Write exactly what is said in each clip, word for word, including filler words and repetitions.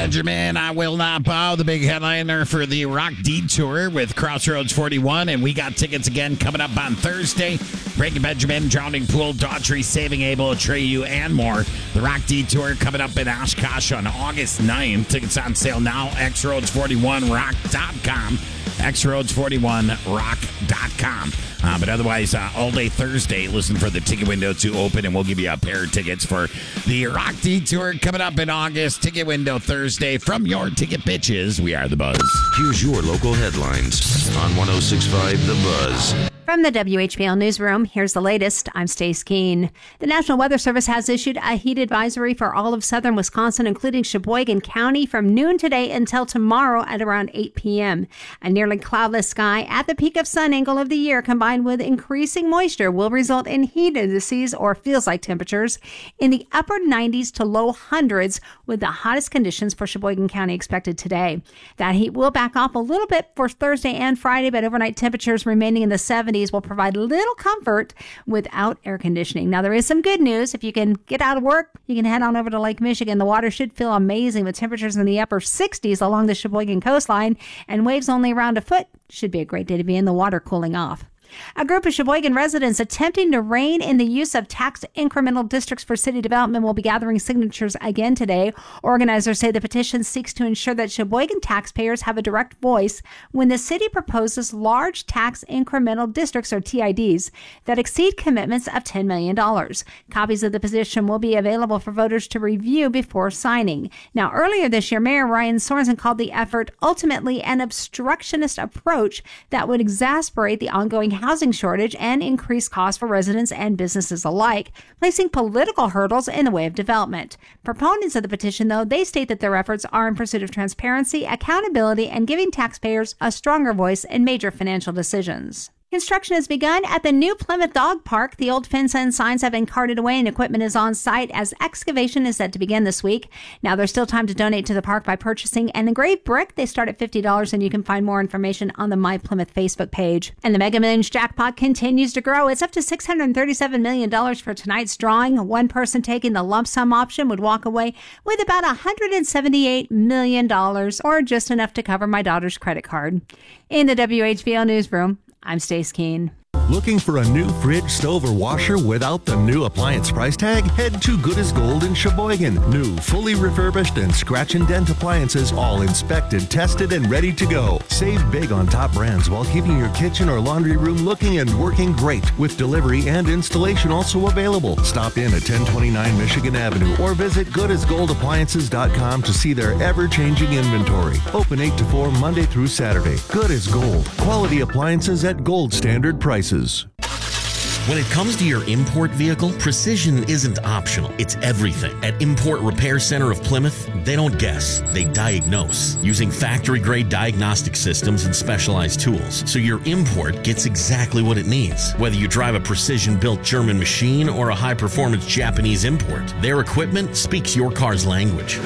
Benjamin, I will not bow. The big headliner for the Rock Detour with Crossroads forty-one. And we got tickets again coming up on Thursday. Breaking Benjamin, Drowning Pool, Daughtry, Saving Abel, Atreyu, and more. The Rock Detour coming up in Oshkosh on August ninth. Tickets on sale now. x roads forty-one rock dot com. x roads forty-one rock dot com. Uh, but otherwise, uh, all day Thursday, listen for the ticket window to open, and we'll give you a pair of tickets for the Rock Detour coming up in August. Ticket window Thursday from your ticket bitches. We are The Buzz. Here's your local headlines on one oh six point five The Buzz. From the W H B L Newsroom, here's the latest. I'm Stace Keene. The National Weather Service has issued a heat advisory for all of southern Wisconsin, including Sheboygan County, from noon today until tomorrow at around eight p.m. A nearly cloudless sky at the peak of sun angle of the year, combined with increasing moisture, will result in heat indices, or feels-like temperatures, in the upper nineties to low hundreds, with the hottest conditions for Sheboygan County expected today. That heat will back off a little bit for Thursday and Friday, but overnight temperatures remaining in the seventies will provide little comfort without air conditioning. Now, there is some good news. If you can get out of work, you can head on over to Lake Michigan. The water should feel amazing with temperatures in the upper sixties along the Sheboygan coastline, and waves only around a foot. Should be a great day to be in the water cooling off. A group of Sheboygan residents attempting to rein in the use of tax incremental districts for city development will be gathering signatures again today. Organizers say the petition seeks to ensure that Sheboygan taxpayers have a direct voice when the city proposes large tax incremental districts, or T I Ds, that exceed commitments of ten million dollars. Copies of the petition will be available for voters to review before signing. Now, earlier this year, Mayor Ryan Sorensen called the effort ultimately an obstructionist approach that would exacerbate the ongoing housing shortage and increase costs for residents and businesses alike, placing political hurdles in the way of development. Proponents of the petition, though, they state that their efforts are in pursuit of transparency, accountability, and giving taxpayers a stronger voice in major financial decisions. Construction has begun at the new Plymouth Dog Park. The old fence and signs have been carted away and equipment is on site as excavation is set to begin this week. Now, there's still time to donate to the park by purchasing an engraved brick. They start at fifty dollars, and you can find more information on the My Plymouth Facebook page. And the Mega Millions jackpot continues to grow. It's up to six hundred thirty-seven million dollars for tonight's drawing. One person taking the lump sum option would walk away with about one hundred seventy-eight million dollars, or just enough to cover my daughter's credit card. In the W H B L Newsroom, I'm Stace Keene. Looking for a new fridge, stove, or washer without the new appliance price tag? Head to Good as Gold in Sheboygan. New, fully refurbished, and scratch and dent appliances, all inspected, tested, and ready to go. Save big on top brands while keeping your kitchen or laundry room looking and working great, with delivery and installation also available. Stop in at ten twenty-nine Michigan Avenue or visit good as gold appliances dot com to see their ever-changing inventory. Open eight to four Monday through Saturday. Good as Gold. Quality appliances at gold standard prices. When it comes to your import vehicle, precision isn't optional. It's everything. At Import Repair Center of Plymouth, they don't guess, they diagnose, using factory-grade diagnostic systems and specialized tools, so your import gets exactly what it needs. Whether you drive a precision-built German machine or a high-performance Japanese import, their equipment speaks your car's language.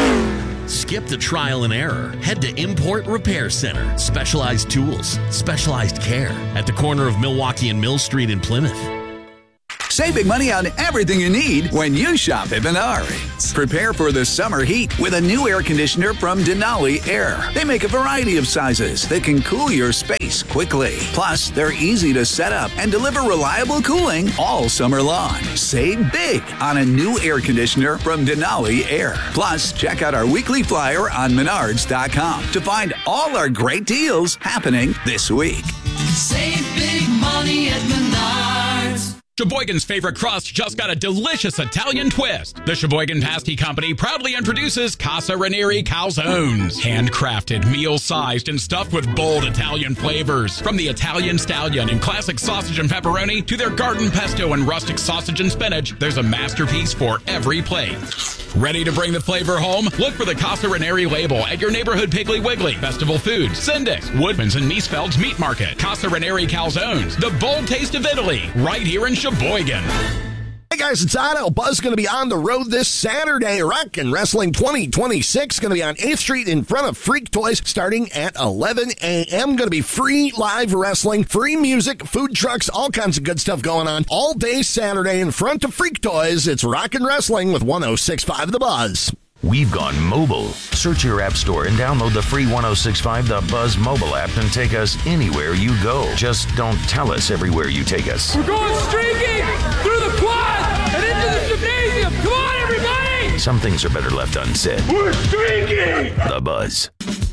Skip the trial and error. Head to Import Repair Center. Specialized tools, specialized care. At the corner of Milwaukee and Mill Street in Plymouth. Save big money on everything you need when you shop at Menards. Prepare for the summer heat with a new air conditioner from Denali Air. They make a variety of sizes that can cool your space quickly. Plus, they're easy to set up and deliver reliable cooling all summer long. Save big on a new air conditioner from Denali Air. Plus, check out our weekly flyer on menards dot com to find all our great deals happening this week. Save big money at Menards. Sheboygan's favorite crust just got a delicious Italian twist. The Sheboygan Pasty Company proudly introduces Casa Ranieri Calzones. Handcrafted, meal-sized, and stuffed with bold Italian flavors. From the Italian Stallion and classic sausage and pepperoni to their garden pesto and rustic sausage and spinach, there's a masterpiece for every plate. Ready to bring the flavor home? Look for the Casa Ranieri label at your neighborhood Piggly Wiggly, Festival Foods, Sindix, Woodman's, and Niesfeld's Meat Market. Casa Ranieri Calzones, the bold taste of Italy, right here in Sheboygan. Hey guys, it's Otto. Buzz going to be on the road this Saturday. Rock and Wrestling twenty twenty-six going to be on eighth Street in front of Freak Toys starting at eleven a.m. Going to be free live wrestling, free music, food trucks, all kinds of good stuff going on all day Saturday in front of Freak Toys. It's Rock and Wrestling with one oh six point five The Buzz. We've gone mobile. Search your app store and download the free one oh six point five The Buzz mobile app and take us anywhere you go. Just don't tell us everywhere you take us. We're going streaking through the quad and into the gymnasium. Come on, everybody! Some things are better left unsaid. We're streaking! The Buzz.